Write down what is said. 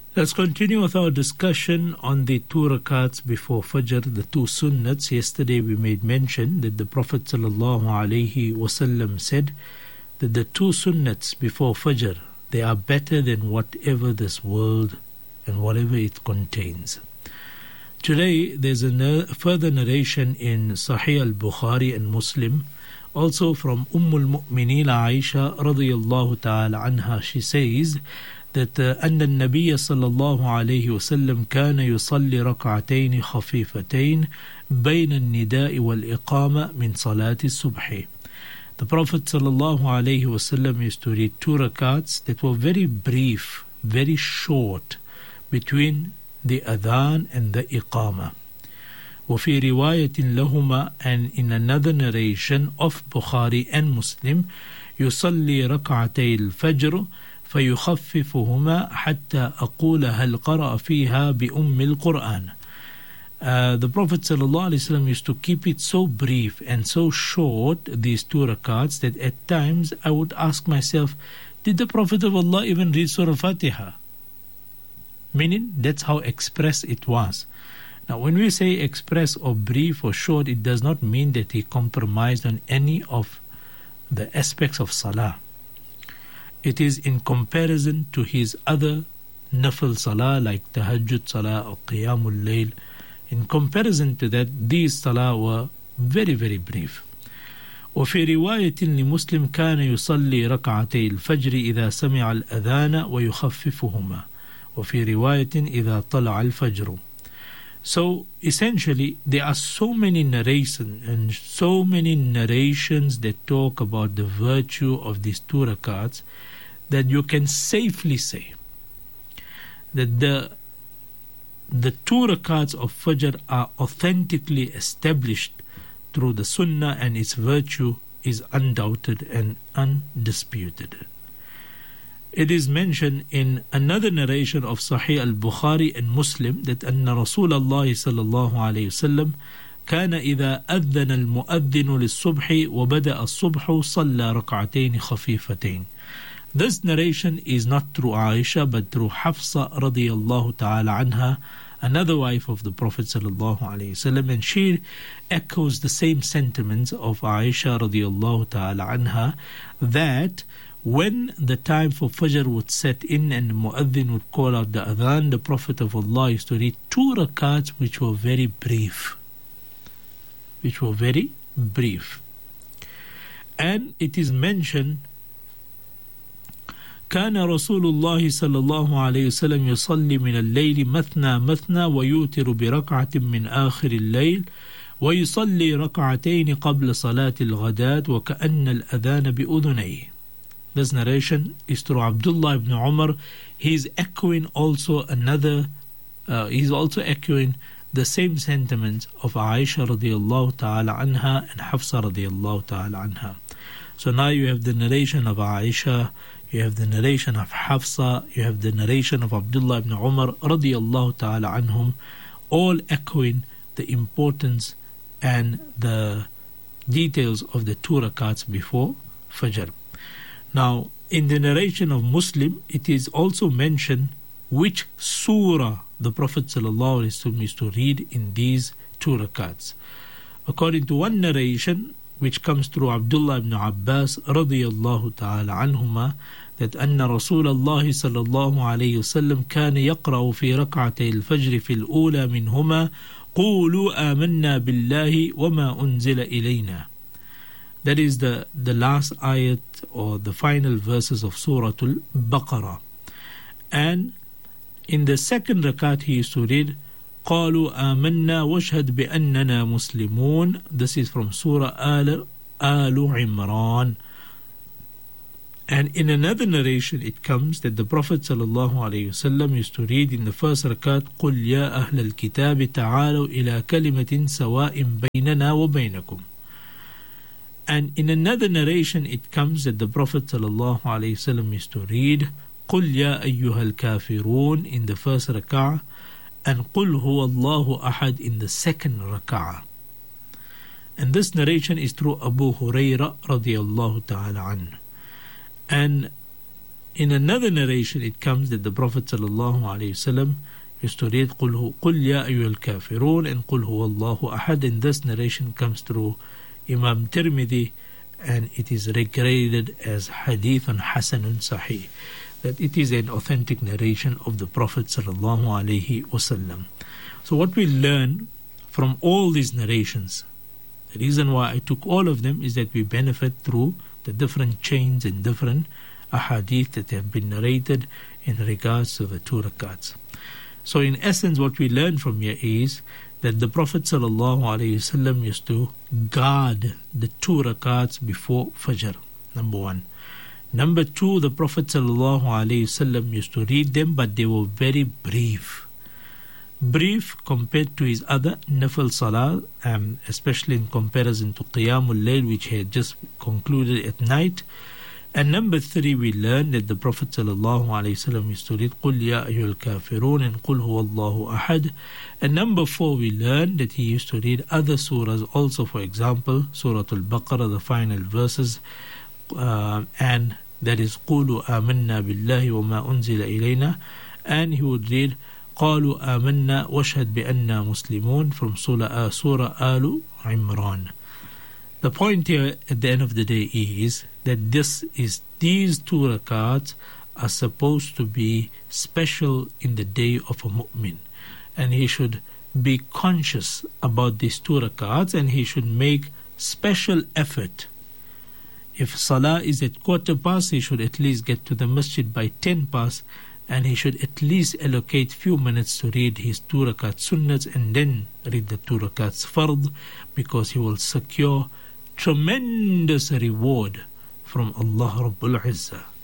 Let's continue with our discussion on the 2 rakats before Fajr, the 2 sunnats. Yesterday we made mention that the Prophet ﷺ said that the 2 sunnats before Fajr, they are better than whatever this world and whatever it contains. Today there's a further narration in Sahih al-Bukhari and Muslim, also from al-Mu'mineen Aisha radiyallahu ta'ala anha. She says that أن النبي صلى الله عليه وسلم كان يصلي ركعتين خفيفتين بين النداء والإقامة من صلاة الصبح. The Prophet صلى الله عليه وسلم used to read 2 rakats that were very brief, very short, between the adhan and the iqama. وفي رواية لهما, and in another narration of Bukhari and Muslim, يصلي ركعتي الفجر فيخففهما حتى أقول هل قرأ فيها بأم القرآن. The Prophet ﷺ used to keep it so brief and so short, these 2 rakats, that at times I would ask myself, did the Prophet of Allah even read Surah Fatiha? Meaning, that's how express it was. Now, when we say express or brief or short, it does not mean that he compromised on any of the aspects of Salah. It is in comparison to his other nafil Salah like Tahajjud Salah or Qiyamul Layl. In comparison to that, these Salah were very, very brief. وفي رواية لمسلم كان يصلي ركعتي الفجر إذا سمع الأذان ويخففهما وفي رواية إذا طلع الفجر. So essentially there are so many narrations and so many narrations that talk about the virtue of these 2 rakats that you can safely say that the 2 rakats of Fajr are authentically established through the Sunnah, and its virtue is undoubted and undisputed. It is mentioned in another narration of Sahih al-Bukhari and Muslim that أن رسول الله صلى الله عليه وسلم كان إذا أذن المؤذن للصبح وبدأ الصبح صلى ركعتين خفيفتين. This narration is not through Aisha but through Hafsa radiyallahu ta'ala anha, another wife of the Prophet sallallahu alayhi wasallam, and she echoes the same sentiments of Aisha radiyallahu ta'ala anha, that when the time for Fajr would set in and the Mu'adhin would call out the Adhan, the Prophet of Allah used to read 2 rakats which were very brief. And it is mentioned كان رسول الله صلى الله عليه وسلم يصلي من الليل مثنى مثنى ويوتر بركعة من آخر الليل ويصلي ركعتين قبل صلاة الغداة وكأن الأذان بأذنيه. This narration is through Abdullah ibn Umar. He's echoing also he's also echoing the same sentiments of Aisha radiyallahu ta'ala anha and Hafsa radiyallahu ta'ala anha. So now you have the narration of Aisha, you have the narration of Hafsa, you have the narration of Abdullah ibn Umar radiyallahu ta'ala anhum, all echoing the importance and the details of the 2 rakats before Fajr. Now, in the narration of Muslim, it is also mentioned which surah the Prophet ﷺ used to read in these 2 rakats. According to one narration, which comes through Abdullah ibn Abbas radiyallahu ta'ala anhuma, that أن رسول الله صلى الله عليه وسلم كان يقرأ في ركعتي الفجر في الأولى منهما قولوا آمنا بالله وما أنزل إلينا. That is the last ayat or the final verses of Surah Al-Baqarah. And in the second rakat he used to read قالوا آمنا واشهد بأننا مسلمون. This is from Surah Al Imran. And in another narration it comes that the Prophet ﷺ used to read in the first rakat قل يا أهل الكتاب تعالوا إلى كلمة سواء بيننا وبينكم. And in another narration it comes that the Prophet ﷺ used to read قل يا أيها الكافرون in the first rak'ah and قل هو الله أحد in the second rak'ah. And this narration is through Abu Hurairah radiyallahu ta'ala anhu. And In another narration it comes that the Prophet ﷺ used to read قُلْ يَا أَيُّهَا الْكَافِرُونَ and قُلْ هُوَ اللَّهُ أَحَدٍ, and this narration comes through Imam Tirmidhi, and it is regarded as Hadithun Hasanun Sahih, that it is an authentic narration of the Prophet ﷺ. So what we learn from all these narrations, the reason why I took all of them is that we benefit through the different chains and different ahadith that have been narrated in regards to the 2 rakats. So in essence what we learn from here is that the Prophet ﷺ used to guard the 2 rakats before Fajr, number 1. Number 2, the Prophet ﷺ used to read them, but they were very brief. Brief compared to his other nafil salah, especially in comparison to Qiyamul Layl, which he had just concluded at night. And number 3, we learn that the Prophet ﷺ used to read قُلْ يَا أَيُّهَا الْكَافِرُونَ and قُلْ هُوَ اللَّهُ أَحَدٍ. And number 4, we learn that he used to read other surahs also, for example, Surah Al-Baqarah, the final verses, and that is قُولُوا آمَنَّا بِاللَّهِ وَمَا أُنزِلَ إِلَيْنَا, and he would read قَالُوا آمَنَّا وَاشْهَدْ بِأَنَّا مُسْلِمُونَ from Surah Al Imran. The point here at the end of the day is that these 2 rakats are supposed to be special in the day of a mu'min, and he should be conscious about these 2 rakats, and he should make special effort. If salah is at 1:15, he should at least get to the masjid by 10:10, and he should at least allocate few minutes to read his 2 rakat sunnats and then read the 2 rakats fard, because he will secure tremendous reward from Allah Rabbul Izzah.